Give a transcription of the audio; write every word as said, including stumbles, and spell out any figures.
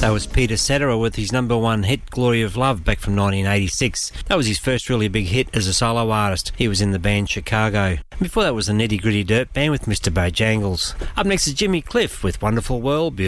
That was Peter Cetera with his number one hit, Glory of Love, back from nineteen eighty-six. That was his first really big hit as a solo artist. He was in the band Chicago. Before that was the Nitty Gritty Dirt Band with Mister Bojangles. Up next is Jimmy Cliff with Wonderful World.